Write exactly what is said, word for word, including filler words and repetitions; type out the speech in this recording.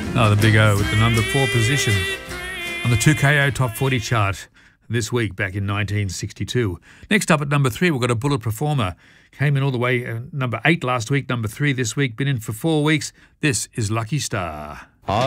Oh, the Big O with the number four position on the two K O Top forty chart this week back in nineteen sixty-two. Next up at number three, we've got a Bullet Performer. Came in all the way uh, number eight last week, number three this week, been in for four weeks. This is Lucky Star.